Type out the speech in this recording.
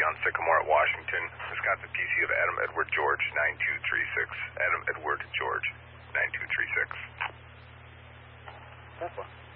on Sycamore at Washington, Wisconsin PC of Adam Edward George 9236. Adam Edward George 9236. Tesla.